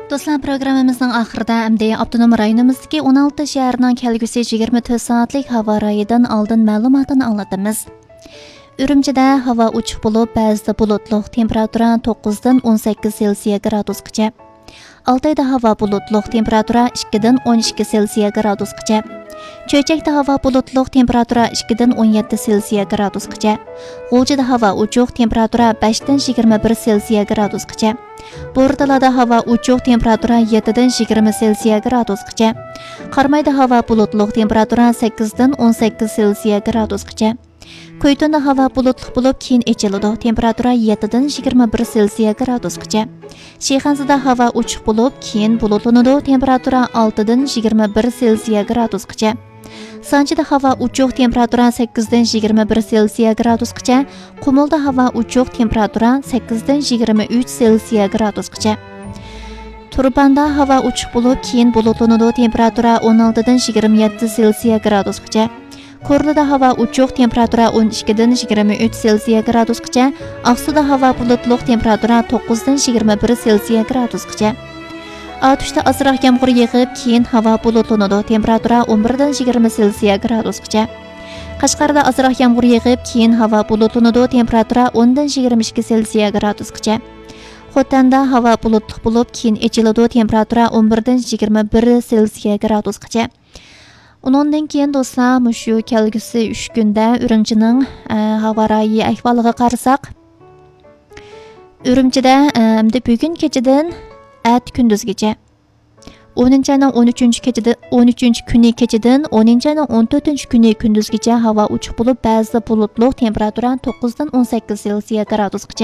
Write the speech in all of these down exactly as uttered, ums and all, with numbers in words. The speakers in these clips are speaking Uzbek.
Do'stlar, programmamizning oxirida Amdi avtonom rayonimizdagi o'n olti shaharning kelgusi yigirma to'rt soatlik havo rayidan oldin ma'lumotini anglatamiz. Urumchida havo ochiq bo'lib, ba'zida bulutli, temperatura to'qqiz dan o'n sakkiz Selsiya gradusgacha. Altayda havo bulutli, temperatura ikki dan o'n ikki Selsiya gradusgacha. Cho'chakda havo bulutli, temperatura ikki dan o'n yetti Selsiya gradusgacha. G'uljida havo ochiq, temperatura besh dan yigirma bir Selsiya gradusgacha. Bo'rtalada havo ochiq, temperatura yetti dan yigirma Selsiya gradusgacha. Qarmayda havo bulutli, temperatura sakkiz dan o'n sakkiz Selsiya gradusgacha. Ko'ytonda havo bulutli bo'lib, keyin echiladi, temperatura yetti dan yigirma bir Selsiya gradusgacha. Shayxonzada havo ochiq bo'lib, keyin bulutlanadi, temperatura olti dan yigirma bir Selsiya gradusgacha. Sanchida havo ochiq, temperatura sakkiz dan yigirma bir Selsiya gradusgacha. Qumulda havo ochiq, temperatura sakkiz dan yigirma uch Selsiya gradusgacha. Turbanda havo ochiq bo'lib, keyin bulutlanadi, temperatura o'n olti dan yigirma yetti Selsiya gradusgacha. Korlida havo ochiq, temperatura o'n ikki dan yigirma uch Selsiya gradusgacha. Aqsuda havo bulutli, temperatura to'qqiz dan yigirma bir Selsiya gradusgacha. Atushda azroq yomg'ir yog'ib, keyin havo bulutlanadi, temperatura o'n bir dan yigirma Selsiya gradusgacha. Qashqarda azroq yomg'ir yog'ib, keyin havo bulutlanadi, temperatura o'n dan yigirma ikki Selsiya gradusgacha. Xotanda havo bulutli bo'lib, keyin echiladi, temperatura o'n bir dan yigirma bir Selsiya gradusgacha. Undan keyin do'stlar, shu kelgusi uch kunda Urumchining havo rayi ahvoliga qarasak, Urumchida endi bugun kechadan at kunduzgacha, o'ninchi oyning o'n uchinchi kechada o'n uchinchi kuni kechadan o'ninchi oyning o'n to'rtinchi kuni kunduzgacha havo ochiq bo'lib, ba'zida bulutli, temperatura to'qqiz dan o'n sakkiz Selsiya gradusgacha.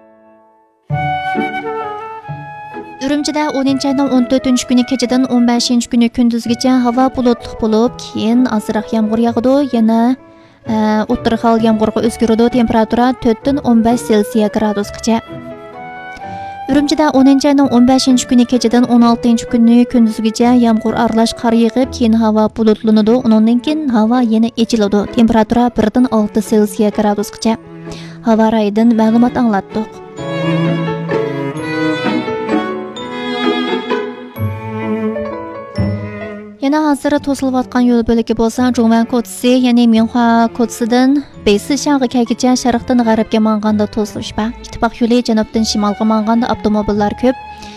Urumchida o'ninchi oyning o'n to'rtinchi kuni kechadan o'n beshinchi kuni kunduzgacha havo bulutli bo'lib, keyin ozroq yomg'ir yog'adi, yana o'tirxal yomg'irga o'zgaradi, temperatura to'rt dan o'n besh Selsiya gradusgacha. Urumchida o'ninchi oyning o'n beshinchi kuni kechadan o'n oltinchi kuni kunduzgacha yomg'ir aralash qor yog'ib, keyin havo bulutlanadi, undan keyin havo yana echiladi, temperatura bir dan olti Selsiya gradusgacha. Havo rayidan ma'lumot anglatdik. Yana hozir to'silayotgan yo'l bo'ligi bo'lsa, Jungwan ko'chasi, ya'ni Minhua ko'chasidan Beysishanga kelguncha sharqdan g'arbga manganda to'silish bor. Ittifoq yo'li janubdan shimolga manganda avtomobillar ko'p.